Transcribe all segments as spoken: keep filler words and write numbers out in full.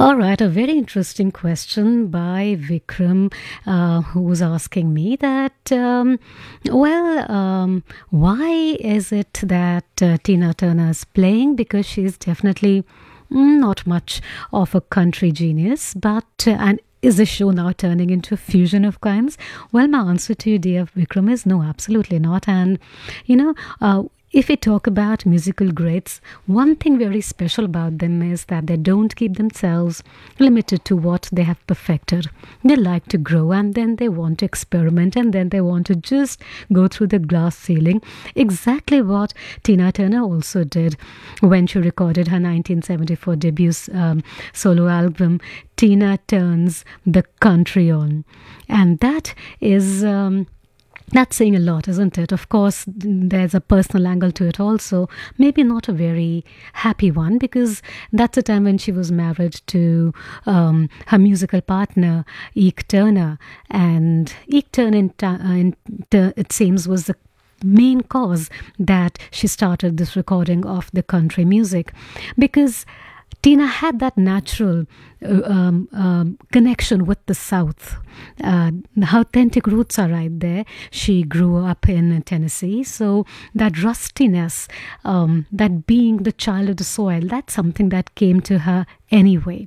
All right, a very interesting question by Vikram, uh, who was asking me that, um, well, um, why is it that uh, Tina Turner is playing? Because she's definitely mm, not much of a country genius, but, uh, and is the show now turning into a fusion of kinds? Well, my answer to you, dear Vikram, is no, absolutely not. And, you know, uh, if we talk about musical greats, one thing very special about them is that they don't keep themselves limited to what they have perfected. They like to grow and then they want to experiment and then they want to just go through the glass ceiling. Exactly what Tina Turner also did when she recorded her nineteen seventy-four debut um, solo album, Tina Turns the Country On. And that is. Um, That's saying a lot, isn't it? Of course, there's a personal angle to it also. Maybe not a very happy one, because that's a time when she was married to um, her musical partner, Ike Turner. And Ike Turner, in ta- uh, in ta- it seems, was the main cause that she started this recording of the country music, because Tina had that natural uh, um, um, connection with the South. Uh, her authentic roots are right there. She grew up in Tennessee, so that rustiness, um, that being the child of the soil, that's something that came to her anyway.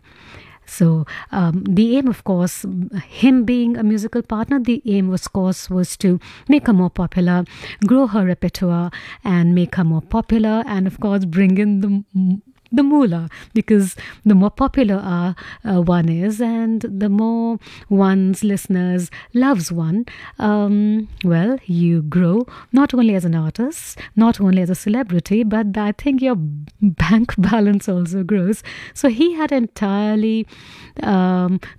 So um, the aim, of course, him being a musical partner, the aim, of course, was to make her more popular, grow her repertoire, and make her more popular, and of course, bring in the the moolah, because the more popular uh, uh, one is and the more one's listeners loves one, um, well, you grow not only as an artist, not only as a celebrity, but I think your bank balance also grows. So he had entirely um,